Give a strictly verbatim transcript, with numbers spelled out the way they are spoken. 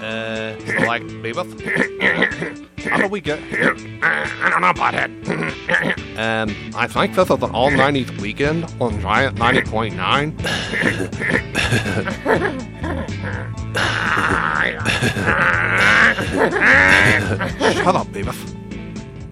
Uh, so like, Beavis, how do we get here? I don't know, Butthead. And I think this is an all-nineties weekend on Giant ninety point nine. Shut up, Beavis.